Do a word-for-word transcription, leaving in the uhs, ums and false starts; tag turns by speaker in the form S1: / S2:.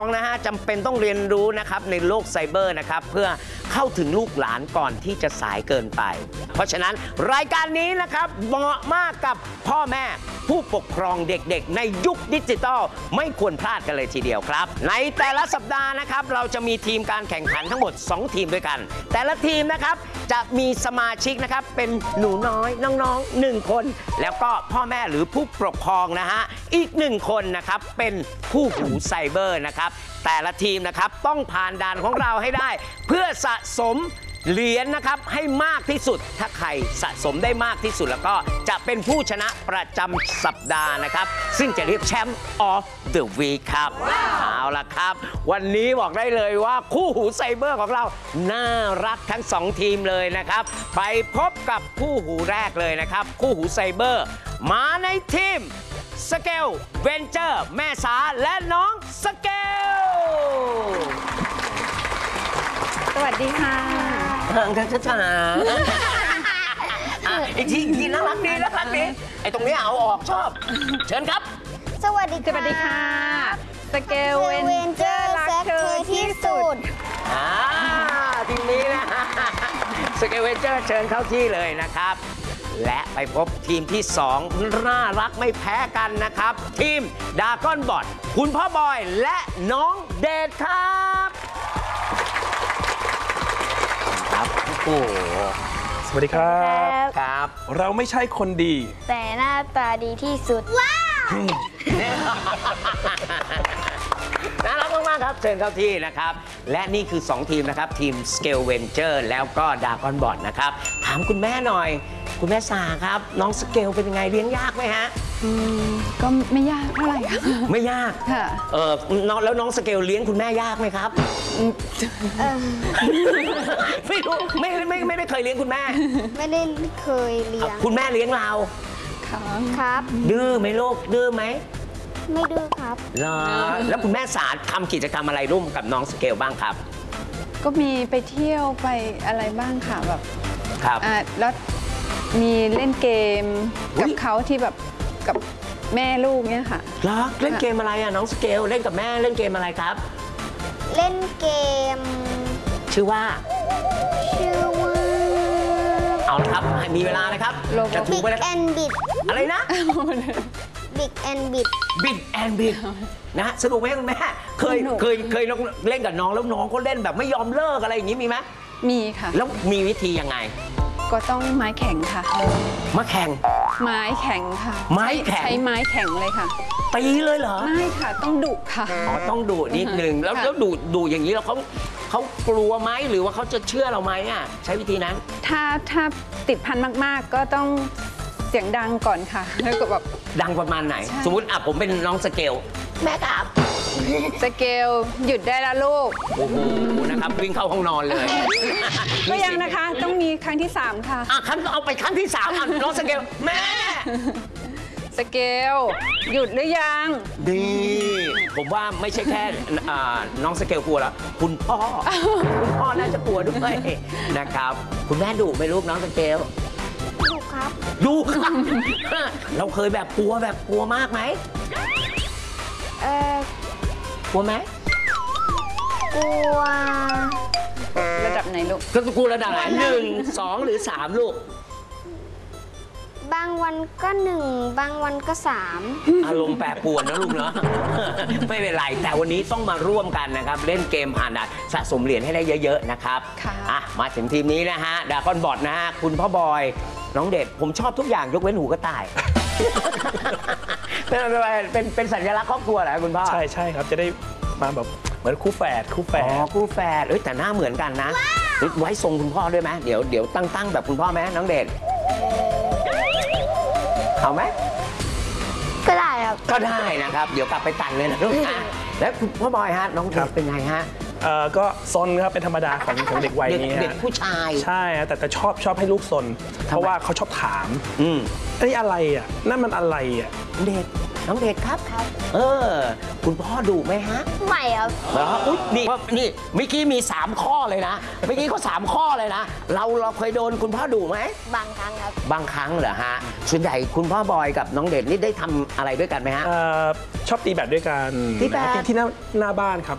S1: นะฮะจำเป็นต้องเรียนรู้นะครับในโลกไซเบอร์นะครับเพื่อเข้าถึงลูกหลานก่อนที่จะสายเกินไป เพราะฉะนั้นรายการนี้นะครับเหมาะมากกับพ่อแม่ผู้ปกครองเด็กๆในยุคดิจิทัลไม่ควรพลาดกันเลยทีเดียวครับในแต่ละสัปดาห์นะครับเราจะมีทีมการแข่งขันทั้งหมดสองทีมด้วยกันแต่ละทีมนะครับจะมีสมาชิกนะครับเป็นหนูน้อยน้องๆหนึ่งคนแล้วก็พ่อแม่หรือผู้ปกครองนะฮะอีกหนึ่งคนนะครับเป็นผู้หูไซเบอร์นะครับแต่ละทีมนะครับต้องผ่านด่านของเราให้ได้เพื่อสะสมเหรียญนะครับให้มากที่สุดถ้าใครสะสมได้มากที่สุดแล้วก็จะเป็นผู้ชนะประจำสัปดาห์นะครับซึ่งจะเรียกแชมป์ of the week ครับ wow. เอาล่ะครับวันนี้บอกได้เลยว่าคู่หูไซเบอร์ของเราน่ารักทั้งสองทีมเลยนะครับไปพบกับคู่หูแรกเลยนะครับคู่หูไซเบอร์มาในทีมสเกลเวนเจอร์แม่สาและน้องสเกล
S2: สวัสดีค่ะ
S1: ห่างกันช้าๆอีกทีอีกทีน่ารักดีน่ารักดีไอ้ตรงนี้เอาออกชอบเชิญครับ
S3: สวัสดี
S2: สวัสดีค่ะสเกลเวนเจอร์รักเธอที่สุด
S1: อ่าทีนี้นะสเกลเวนเจอร์เชิญเข้าที่เลยนะครับและไปพบทีมที่สองน่ารักไม่แพ้กันนะครับทีมดากอนบอทคุณพ่อบอยและน้องเดชครับครับโอ้
S4: สวัสดีครับ
S1: ครับ
S4: เราไม่ใช่คนดี
S3: แต่หน้าตาดีที่สุดว้าว
S1: น่ารักมากๆครับเชิญเข้าที่นะครับและนี่คือสองทีมนะครับทีม Scale Venture แล้วก็ Dragon Bot นะครับถามคุณแม่หน่อยคุณแม่สาครับน้องสเกลเป็นยังไงเลี้ยงยากไหมฮะ
S2: อืมก็ไม่ยากเท่าไหร่ค่ะ
S1: ไม่ยาก
S2: ค่ะ
S1: เออน้องแล้วน้องสเกลเลี้ยงคุณแม่ยากไหมครับไม่รู้ไม่ไม่ไม่ได้เคยเลี้ยงคุณแม่
S3: ไม่ได้เคยเลี้ยง
S1: คุณแม่เลี้ยงเรา
S3: ครับ
S1: ดื้อไหมลูกดื้อไหม
S3: ไม่ดื้อครับ
S1: เหรอแล้วคุณแม่สาทำกิจกรรมอะไรร่วมกับน้องสเกลบ้างครับ
S2: ก็มีไปเที่ยวไปอะไรบ้างค่ะแบบ
S1: ครับ
S2: อ่าแล้วมีเล่นเกมกับเขาที่แบบกับแม่ลูกเนี่ยค่ะ
S1: เหรอเล่นเกมอะไรอ่ะน้องสเกลเล่นกับแม่เล่นเกมอะไรครับ
S3: เล่นเกม
S1: ชื่อว่า
S3: ชื่อว่า
S1: เอาละครับมีเวลานะครับ
S3: จะถูกไปแล้ว Big and Bit
S1: อะไรนะ
S3: Big and Bit
S1: Big and Bit นะสนุกไหมคุณแม่เคยเคยเคยเล่นกับน้องแล้วน้องก็เล่นแบบไม่ยอมเลิกอะไรอย่างนี้มีไหม
S2: มีค่ะ
S1: แล้วมีวิธียังไง
S2: ก็ต้องไม้แข็งค่ะ
S1: มาแข่ง
S2: ไม้แข็งค่ะ
S1: ไม้แข็ง
S2: ใช้ไม้แข็งเลยค่ะ
S1: ตีเลยเหรอ
S2: ไม่ค่ะต้องดุค่ะ
S1: อ๋อต้องดุนิดนึงแล้วแล้วดุดุอย่างนี้แล้วเขาเขากลัวไหมหรือว่าเขาจะเชื่อเราไหมอ่ะใช้วิธีนั้น
S2: ถ้าถ้าติดพันมากๆก็ต้องเสียงดังก่อนค่ะแล้วก็แบบ
S1: ดังประมาณไหนสมมติอ่ะผมเป็นน้องสเกลแม่ครับ
S2: สเกลหยุดได้แล้วลูก
S1: โอ้โหนะครับวิ่งเข้าห้องนอนเลย
S2: ก็ยังนะคะต้องมีครั้งที่สามค่ะ
S1: อ่ะครั้งเอาไปครั้งที่สามอ่ะน้องสเกลแม่
S2: สเกลหยุดหรือยัง
S1: ดีผมว่าไม่ใช่แค่น้องสเกลกลัวแล้วคุณพ่อคุณพ่อน่าจะกลัวด้วยนะครับคุณแม่ดุไหมลูกน้องสเกล
S3: ดุครับ
S1: ดุครับเราเคยแบบกลัวแบบกลัวมากไหม
S3: เออก
S1: ลัวไหม
S3: กลัว
S2: ระดับไหนลูก
S1: ก็กลัวระดับไหนหนึ่งสองหรือสามลูก
S3: บางวันก็หนึ่งบางวันก็สาม
S1: อารมณ์แปรปรวนนะลูกเนาะไม่เป็นไรแต่วันนี้ต้องมาร่วมกันนะครับเล่นเกมผ่านด่านสะสมเหรียญให้ได้เยอะๆนะครับอ่ะมาถึงทีมนี้นะฮะดากอนบอทนะฮะคุณพ่อบอยน้องเด็ดผมชอบทุกอย่างยกเว้นหูกระต่ายเป็นเป็นเป็นสัญลักษณ์ครอบครัวเหรอคุณพ่อ
S4: ใช่ใช่ครับจะได้มาแบบเหมือนคู่แฝดคู่แฝด
S1: อ๋อคู่แฝดเอ้ยแต่หน้าเหมือนกันนะไว้ทรงคุณพ่อด้วยไหมเดี๋ยวเดี๋ยวตั้งตั้งแบบคุณพ่อไหมน้องเด็ดเอาไหม
S3: ก็ได้ครับ
S1: ก็ได้นะครับเดี๋ยวกลับไปตัดเลยนะลูกนะแล้วคุณพ่อบอยฮะน้องเด็กเป็นไงฮะ
S4: เอ่อก็ซนครับเป็นธรรมดาของของเด็กวัยนี้
S1: เด็กผู้ชาย
S4: ใช่แต่แต่ชอบชอบให้ลูกซนเพราะว่าเขาชอบถาม
S1: อืม
S4: นี่อะไรอ่ะนั่นมันอะไรอ่ะ
S1: เด็กน้องเด็กครับครับเออคุณพ่อดุไหมฮะ
S3: ไม่ครับ
S1: เหรออุ๊ยนี่นี่เมื่อกี้มีสามข้อเลยนะเมื่อกี้เขาสามข้อเลยนะเราเราเคยโดนคุณพ่อดุไหม
S3: บางครั้งครับ
S1: บางครั้งเหรอฮะส่วนใหญ่คุณพ่อบอยกับน้องเด็กนี่ได้ทำอะไรด้วยกันไหมฮะ
S4: ชอบตีแบดด้วยกัน
S1: ตีแบด
S4: ที่หน้าหน้าบ้านครับ